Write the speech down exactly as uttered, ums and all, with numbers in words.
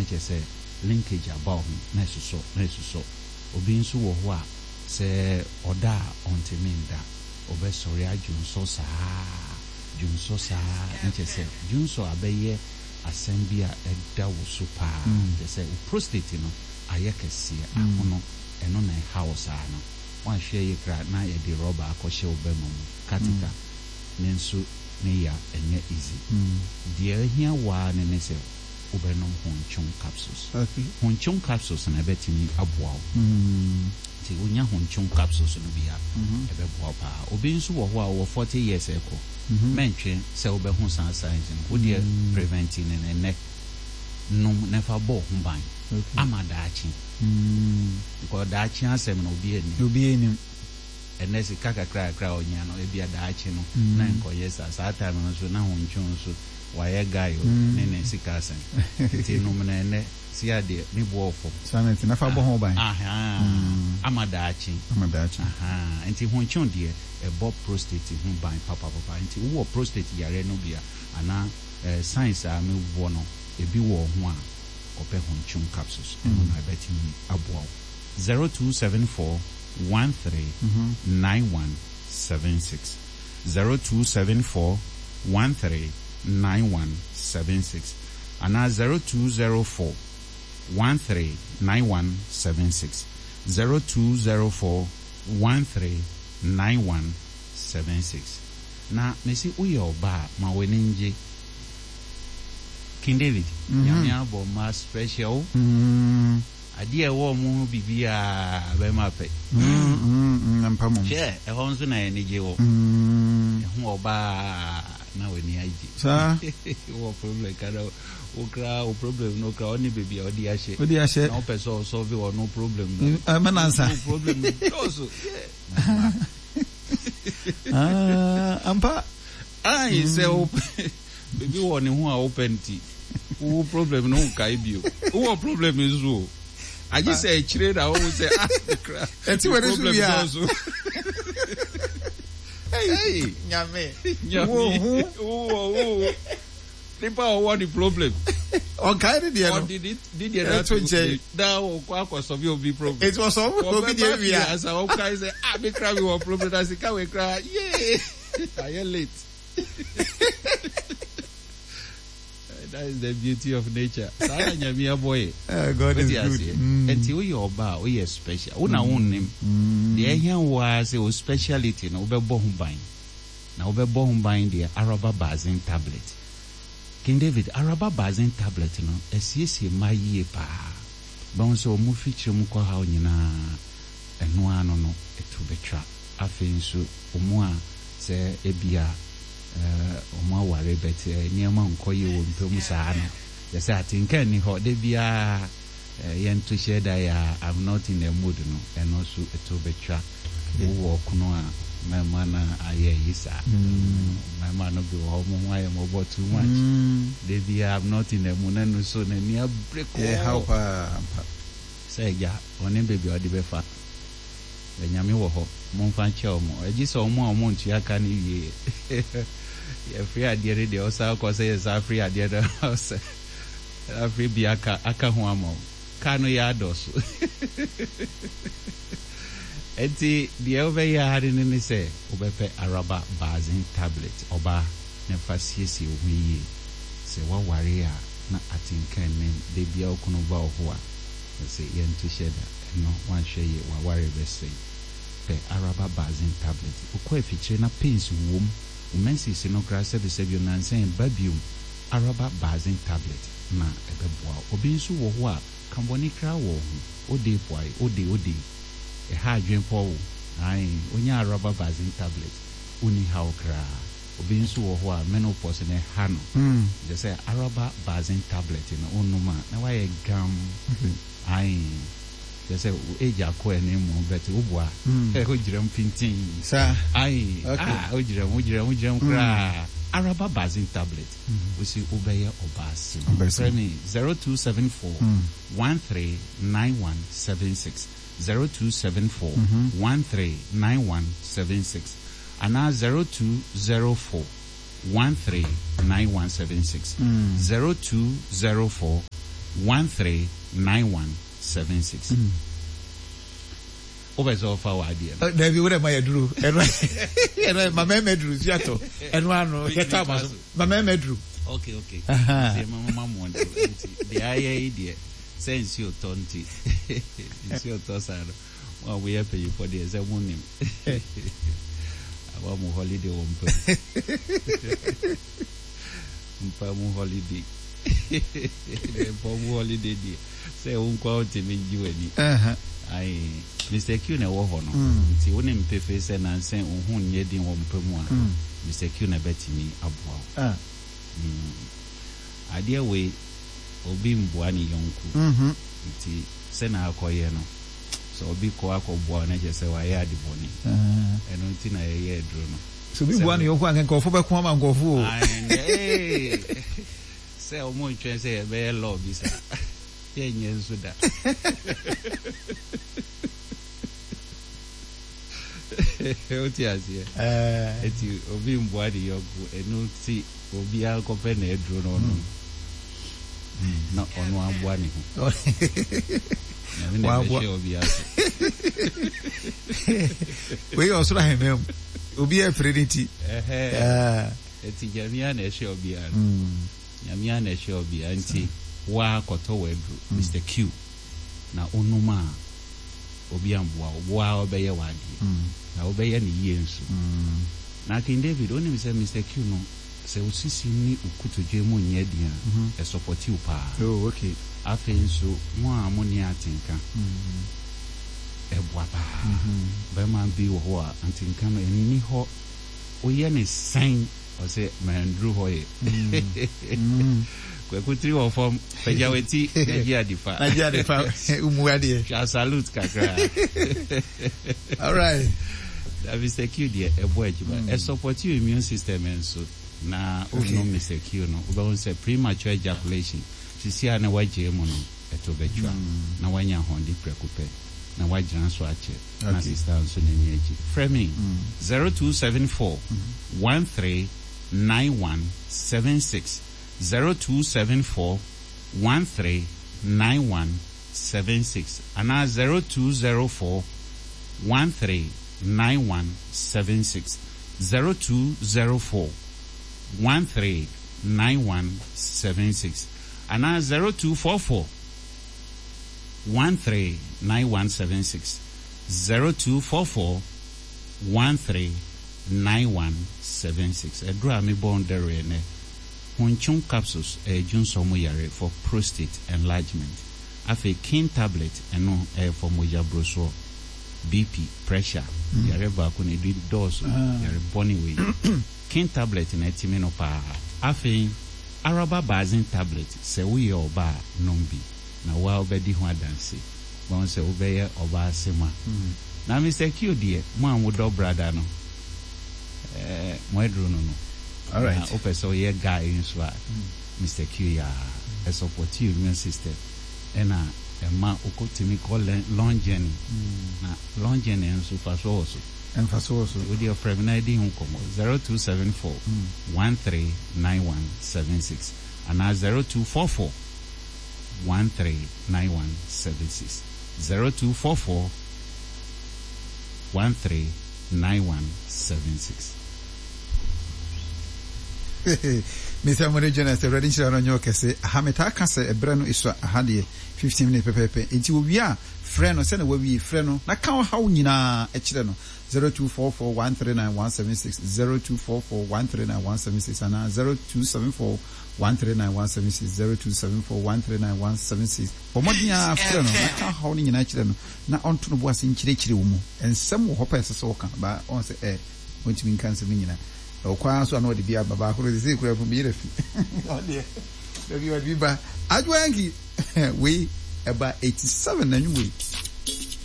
na che say linkage about na so na so obi nso wo ho a se oda ontiminda obe sorry ajunso sa junso sa na che say junso abeye asembia eda wo so pa che say prostate no ayekese ahono eno na house ano wan hwe ye kra na ye di rubber akɔhye obemu katika nenso ne ya enye easy die hia wa ne ne se obenom honchon capsules okay honchon capsules na betimi aboa mm ti onya honchon capsules no bia ebe boa pa obi nso wo ho a wo forty years eko mentwe se obehu san science no wo die preventing ne ne num never bo ho ban amadaachi mm ko daachi asem no obi eni obi eni enesi kaka kra kra onya no ebi adaachi no na nko yesa sa time no so na honchon so waye guy ne ne sika asen ti num na ne si ade ni bo ofo sanity na fa bo ho ban aha amadaachi amadaachi aha enti honchon de e bo prostate ho ban papa papa enti wo prostate yare no bia ana science a me wo no ebi wo ho a ope honchon capsules no na beti aboa zero two seven four one three nine one seven six zero two seven four one three nine one seven six and now zero two zero four one three nine one seven six zero two zero four one three nine one seven six. Na mesi uyo ba ma weninje King David nyamia bo ma special mm ade e wo mu bibia be ma pe mm mm mpamo che e ho nso na enije wo mm e ho oba na weni aji sa wo problem kada o kra o problem no kra oni baby o di ashe o di ashe no person solve or no problem no manansa no problem also ah ampa ai say baby woni hu a open ti o problem no kai bio o problem is o I just say chire da o say ah kra enti we dey ya hey nyame nyame o o nipa o what the problem on kind of no did it did you that to that o kwa kwa solve your problem it was solve obi dey we as I okay say ah be cry we one problem that say can we cry yeah I am late. That is the beauty of nature. Sana nyamia boy. Uh, God is good. Enti we oba we special. Una won the ehia was a speciality na obebo ho ban. Na obebo ho ban the Araba Bazin tablet. King David Araba Bazin tablet no esiesie maye pa. Bon so mu feature mu ko ha onyina eno ano no etu betwa. Afi nso omu a se ebia eh omo aware bete nyema nkoye wo mpemu saa no yes I think any ho de bia yen to share that ya I'm not in the mood no and also eto betwa wo kuno a my man aye yisa my man no be wo mo why mo bo too much de bia I'm not in the mood no so na nia break eh how pa say ja one baby o de be fa benyame wo ho mo fa che o mo egi so mo o mo ntua ka ni wie ya free adere de osa ko say is free adere house free bi aka aka ho amo ka no ya doso enti de over ya hade ni say obepe Araba Bazin tablet oba ne fasiesi ohwie se wa ware a na atinkan ne de bia okuno ba oho a se yentu sheda no wan hweye wa ware be say pe Araba Bazin tablet ukwa efichire na pains wom umensi sinokra service bio nansen babium Araba Bazin tablet na ebeboa obi nso wo ho a kamboni kra wo ho ode poai ode ode e ha adwen po wo ai onya Araba Bazin tablet uni ha okra obi nso wo ho a menopause ne ha no mm je say Araba Bazin tablet no onuma na wa ye gam ai je say age akọ ene mo beti ubua e ho jirem pintin sa ai ah o jirem o jirem o jirem kra Araba Bazin tablet we see obeye obasi friendly zero two seven four one three nine one seven six zero two seven four one three nine one seven six and now zero two zero four one three nine one seven six zero two zero four one three nine one seven six. Over so far, idea. Maybe what my drew. And my man drew, Yato. And one, my man drew. Okay, okay. Uh-huh. Mama want to the idea. Since you tonti, it's your tosado. Well, we have paid for this. I want him. I want more holiday on Pamu holiday. Pamu holiday. Say, won't go out to me you any. Uh-huh. I, Mister Q, no, no. See, when him pay face and answer, who need him one per one. Mister Q, no betting me up. Idea way. Obi mbwani yonku. Mhm. Nti sena akoye no. So obi ko akobwa na je se wa ya de boni. Eh. Eno nti na ye ye dro no. So obi mbwani yonku anke nkofo be ko ma nkofo o. Eh. Se o mo ntwen se be law bi sa. Ye nyen so da. Oti asie. Eh. Eti obi mbwani yonku eno nti obi akope na edro no no. No, on one one. We also have him. Ubi a Trinity. Eh, it's Yamian a show be Yamian a show be anti wa koto wedru Mister Q. Na onuma Obiambwa, wa obey a wadi. Na obey any years. Na King David only say Mister Q no. Se usisi ni ukutu jemu nyedia mm -hmm. e support you pa. Oh, okay. Afe nso mo amoni atinka. Mm -hmm. E bwa pa. Mm -hmm. Ba man bi wo ho a antinka no eni ho oye ne san o se mandru ho e. Mm -hmm. Kwe kutri wo form pejaweti Nigeria difa. Nigeria difa umuade. Ja salute kakra. All right. That is the Q dia e bwa ejiba. E support you immune system enso. Na okay. No Mister Q no we say premature ejaculation sisi ana waje mu no eto betwa mm. Na wanya hondi prekupe na wajira so ache okay. Na sister so nani eji framing mm. zero two seven four one three nine one seven six zero two seven four one three nine one seven six ana zero two zero four one three nine one seven six zero two zero four one three nine one seven six and now zero two four four one three nine one seven six zero two four four one three nine one seven six. A draw me born there ne hunchun capsules a junsomo yare for prostate enlargement. Afe king tablet and no air for moja broso B P pressure mm. Yare ba ko ne di dose yare boni way. King tablet in etimino pa afi araba bazin tablet se we oba nombi na wa obedi ho adanse won se obeye oba asema mm. Na Mister Q die mo amudo brother no eh mo edru no no all right na opeso ye guy nso a mm. Mister Q ya e support you immune system ena e ma okotimi call long journey mm. Na long journey nso fa so also and for so so with your friend I D zero two seven four one three nine one seven six and now zero two four four one three nine one seven six zero two four four one three nine one seven six. Mister Morigenes the ready to run your case hameta kase e brano iso ahade fifteen minutes pepepe enti wo wi a frɛ no sɛ na wawi frɛ no na ka how nyina e kire no zero two four four one three nine one seven six zero two four four one three nine one seven six and zero two seven four one three nine one seven six zero two seven four one three nine one seven six omodia frɛ no na ka how ni nyina kire no na onto no boase nkire kire wo mu ensɛm wo hopa ɛsɛ sɛ wo ka ba on sɛ eh wontimi nka nsɛm nyina okwa so na odi bia baba akoro sɛ kura fu bi refi ode bi odi ba adwanki we about eighty-seven na nyu we